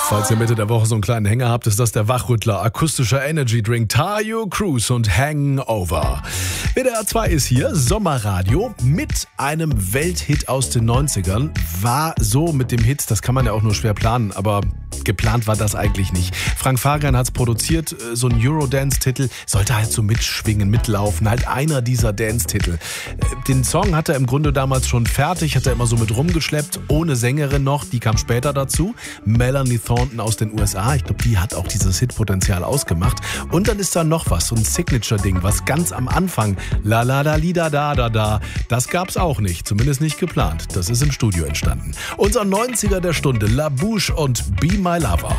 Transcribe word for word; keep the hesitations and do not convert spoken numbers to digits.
Falls ihr Mitte der Woche so einen kleinen Hänger habt, ist das der Wachrüttler. Akustischer Energy Drink Tayo Cruz und Hangover. W D R zwei ist hier, Sommerradio mit einem Welthit aus den neunzigern. War so mit dem Hit, das kann man ja auch nur schwer planen, aber geplant war das eigentlich nicht. Frank Farian hat es produziert, so ein Eurodance-Titel, sollte halt so mitschwingen, mitlaufen, halt einer dieser Dance-Titel. Den Song hat er im Grunde damals schon fertig, hat er immer so mit rumgeschleppt, ohne Sängerin noch, die kam später dazu. Melanie Thornton aus den U S A, ich glaube, die hat auch dieses Hitpotenzial ausgemacht. Und dann ist da noch was, so ein Signature-Ding, was ganz am Anfang, la la la li da da da da, das gab's auch nicht, zumindest nicht geplant. Das ist im Studio entstanden. Unser neunziger der Stunde, La Bouche und Be My Lover.